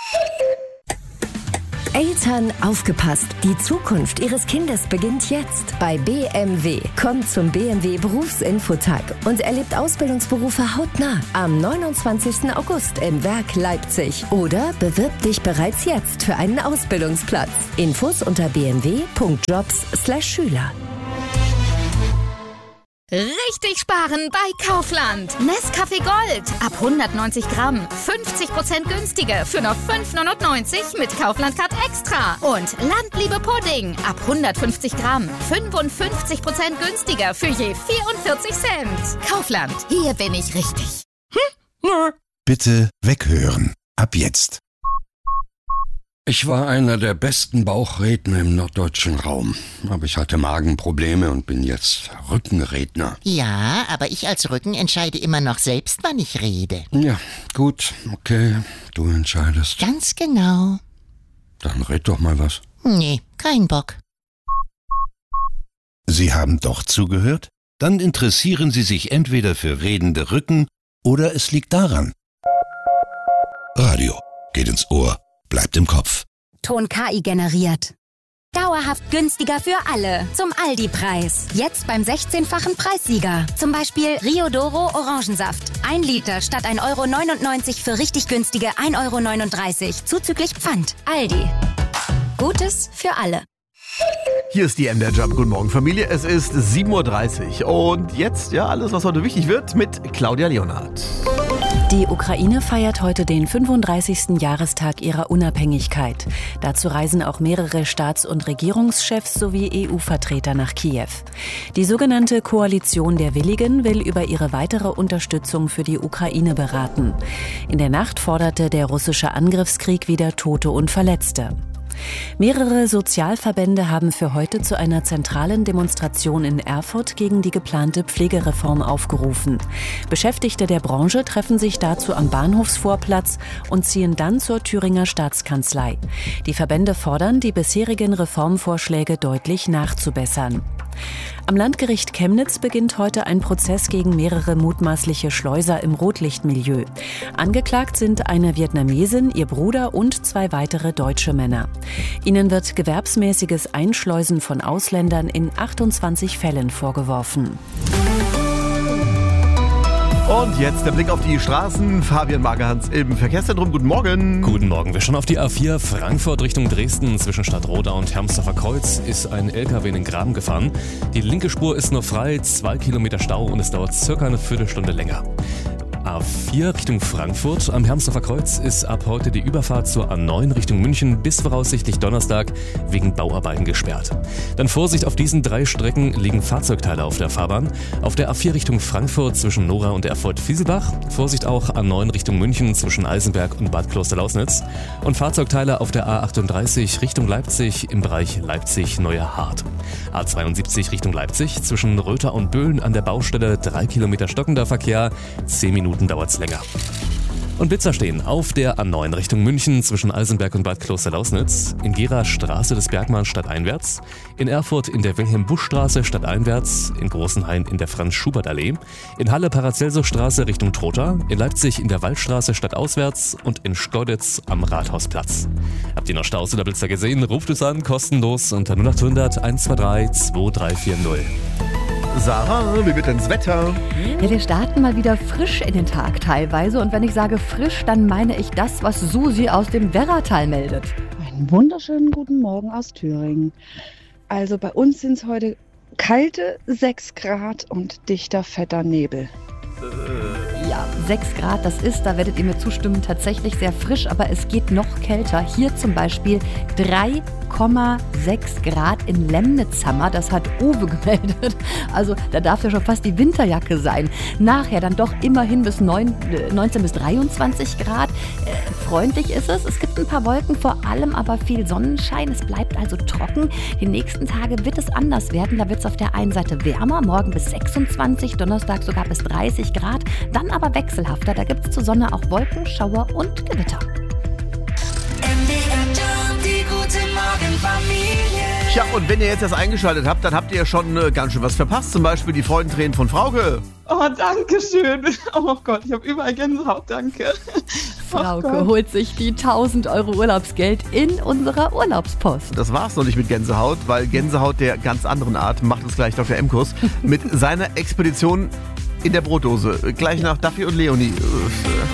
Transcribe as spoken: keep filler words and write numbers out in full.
Eltern, aufgepasst! Die Zukunft Ihres Kindes beginnt jetzt bei B M W. Kommt zum B M W Berufsinfotag und erlebt Ausbildungsberufe hautnah am neunundzwanzigsten August im Werk Leipzig. Oder bewirb dich bereits jetzt für einen Ausbildungsplatz. Infos unter b m w punkt jobs slash schüler. Richtig sparen bei Kaufland. Nescafé Gold ab hundertneunzig Gramm. fünfzig Prozent günstiger für nur fünf neunundneunzig mit Kaufland Card Extra. Und Landliebe Pudding ab hundertfünfzig Gramm. fünfundfünfzig Prozent günstiger für je vierundvierzig Cent. Kaufland, hier bin ich richtig. Hm? Bitte weghören. Ab jetzt. Ich war einer der besten Bauchredner im norddeutschen Raum. Aber ich hatte Magenprobleme und bin jetzt Rückenredner. Ja, aber ich als Rücken entscheide immer noch selbst, wann ich rede. Ja, gut, okay, du entscheidest. Ganz genau. Dann red doch mal was. Nee, kein Bock. Sie haben doch zugehört? Dann interessieren Sie sich entweder für redende Rücken oder es liegt daran. Radio geht ins Ohr. Bleibt im Kopf. Ton K I generiert. Dauerhaft günstiger für alle. Zum Aldi-Preis. Jetzt beim sechzehnfachen Preissieger. Zum Beispiel Rio Doro Orangensaft. ein Liter statt ein Euro neunundneunzig für richtig günstige ein Euro neununddreißig. Zuzüglich Pfand. Aldi. Gutes für alle. Hier ist die M D R Jump. Guten Morgen, Familie. Es ist sieben Uhr dreißig. Und jetzt, ja, alles, was heute wichtig wird, mit Claudia Leonhardt. Die Ukraine feiert heute den fünfunddreißigsten Jahrestag ihrer Unabhängigkeit. Dazu reisen auch mehrere Staats- und Regierungschefs sowie E U-Vertreter nach Kiew. Die sogenannte Koalition der Willigen will über ihre weitere Unterstützung für die Ukraine beraten. In der Nacht forderte der russische Angriffskrieg wieder Tote und Verletzte. Mehrere Sozialverbände haben für heute zu einer zentralen Demonstration in Erfurt gegen die geplante Pflegereform aufgerufen. Beschäftigte der Branche treffen sich dazu am Bahnhofsvorplatz und ziehen dann zur Thüringer Staatskanzlei. Die Verbände fordern, die bisherigen Reformvorschläge deutlich nachzubessern. Am Landgericht Chemnitz beginnt heute ein Prozess gegen mehrere mutmaßliche Schleuser im Rotlichtmilieu. Angeklagt sind eine Vietnamesin, ihr Bruder und zwei weitere deutsche Männer. Ihnen wird gewerbsmäßiges Einschleusen von Ausländern in achtundzwanzig Fällen vorgeworfen. Und jetzt der Blick auf die Straßen. Fabian Magerhans im Verkehrszentrum. Guten Morgen. Guten Morgen. Wir schauen auf die A vier Frankfurt Richtung Dresden. Zwischen Stadtroda und Hermsdorfer Kreuz ist ein L K W in den Graben gefahren. Die linke Spur ist noch frei, zwei Kilometer Stau und es dauert circa eine Viertelstunde länger. A vier Richtung Frankfurt. Am Hermsdorfer Kreuz ist ab heute die Überfahrt zur A neun Richtung München bis voraussichtlich Donnerstag wegen Bauarbeiten gesperrt. Dann Vorsicht, auf diesen drei Strecken liegen Fahrzeugteile auf der Fahrbahn. Auf der A vier Richtung Frankfurt zwischen Nora und Erfurt-Fieselbach. Vorsicht auch A neun Richtung München zwischen Eisenberg und Bad Klosterlausnitz. Und Fahrzeugteile auf der A achtunddreißig Richtung Leipzig im Bereich Leipzig-Neuerhardt. A zweiundsiebzig Richtung Leipzig zwischen Röther und Böhlen an der Baustelle drei Kilometer stockender Verkehr, zehn Minuten dauert's länger. Und Blitzer stehen auf der A neun Richtung München zwischen Eisenberg und Bad Klosterlausnitz, in Gera Straße des Bergmann stadteinwärts, in Erfurt in der Wilhelm-Busch-Straße stadteinwärts, in Großenhain in der Franz-Schubert-Allee, in Halle Paracelsus-Straße Richtung Trotha, in Leipzig in der Waldstraße stadtauswärts und in Schkeuditz am Rathausplatz. Habt ihr noch Staus oder Blitzer gesehen? Ruft es an, kostenlos unter null acht hundert eins zwei drei zwei drei vier null. Sarah, wie wird denn das Wetter? Ja, wir starten mal wieder frisch in den Tag teilweise. Und wenn ich sage frisch, dann meine ich das, was Susi aus dem Werratal meldet. Einen wunderschönen guten Morgen aus Thüringen. Also bei uns sind es heute kalte sechs Grad und dichter, fetter Nebel. Ja, sechs Grad, das ist, da werdet ihr mir zustimmen, tatsächlich sehr frisch, aber es geht noch kälter. Hier zum Beispiel drei Komma sechs Grad in Lemnitzhammer, das hat Uwe gemeldet. Also da darf ja schon fast die Winterjacke sein. Nachher dann doch immerhin bis neun, neunzehn bis dreiundzwanzig Grad. Äh, freundlich ist es, es gibt ein paar Wolken, vor allem aber viel Sonnenschein. Es bleibt also trocken. Die nächsten Tage wird es anders werden. Da wird es auf der einen Seite wärmer, morgen bis sechsundzwanzig, Donnerstag sogar bis dreißig Grad. Dann aber wechselhafter, da gibt es zur Sonne auch Wolken, Schauer und Gewitter. Tja, und wenn ihr jetzt das eingeschaltet habt, dann habt ihr ja schon äh, ganz schön was verpasst. Zum Beispiel die Freudentränen von Frauke. Oh, danke schön. Oh Gott, ich habe überall Gänsehaut, danke. Frauke holt sich die tausend Euro Urlaubsgeld in unserer Urlaubspost. Das war's noch nicht mit Gänsehaut, weil Gänsehaut der ganz anderen Art macht uns gleich Doktor Emkus mit seiner Expedition in der Brotdose. Gleich nach Duffy und Leonie.